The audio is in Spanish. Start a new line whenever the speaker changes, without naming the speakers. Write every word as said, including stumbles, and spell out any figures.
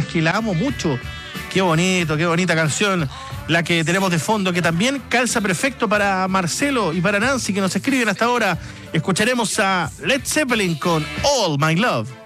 que la amo mucho. Qué bonito, qué bonita canción la que tenemos de fondo, que también calza perfecto para Marcelo y para Nancy, que nos escriben hasta ahora. Escucharemos a Led Zeppelin con All My Love.